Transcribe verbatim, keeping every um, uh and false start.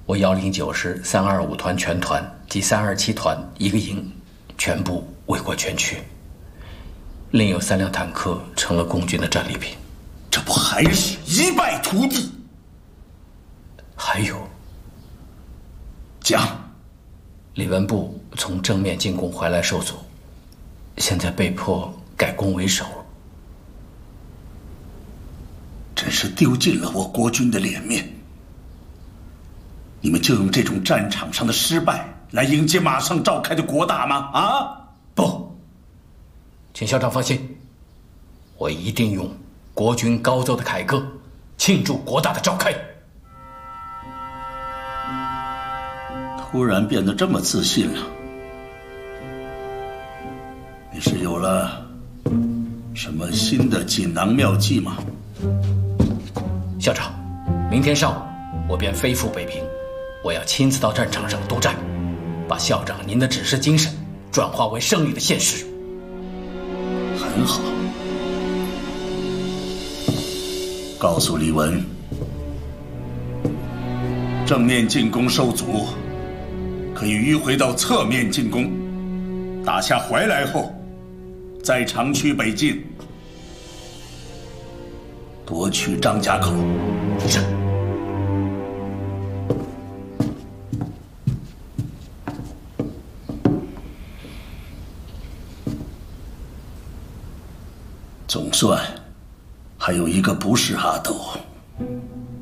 我幺零九师三二五团全团及三二七团一个营，全部为国捐躯。另有三辆坦克成了共军的战利品。 这不还是一败涂地？ 还有， 讲， 李文部从正面进攻回来受阻，现在被迫改攻为守。 真是丢尽了我国军的脸面。你们就用这种战场上的失败来迎接马上召开的国大吗？啊， 不，请校长放心，我一定用国军高奏的凯歌庆祝国大的召开。 突然变得这么自信了，你是有了什么新的锦囊妙计吗？ 校长，明天上午我便飞赴北平，我要亲自到战场上督战，把校长您的指示精神转化为胜利的现实。 很好，告诉李文，正面进攻受阻，可以迂回到侧面进攻，打下怀来后，再长驱北进，夺取张家口。 是。 总算还有一个不是阿斗。